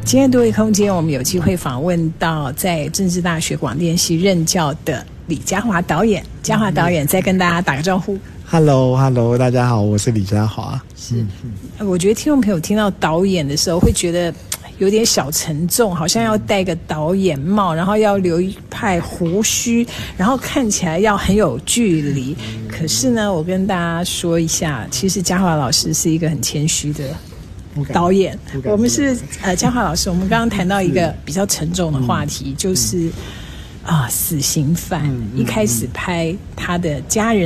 今天多维空间，我们有机会访问到在政治大学广电系任教的李嘉华导演。嘉华导演再跟大家打个招呼。 Hello， 大家好，我是李嘉华。 是，我觉得听众朋友听到导演的时候，会觉得有点小沉重，好像要戴个导演帽，然后要留一派胡须，然后看起来要很有距离。可是呢，我跟大家说一下，其实嘉华老师是一个很谦虚的导演。我们是嘉华老师，我们刚刚谈到一个比较沉重的话题，就是死刑犯一开始拍他的家人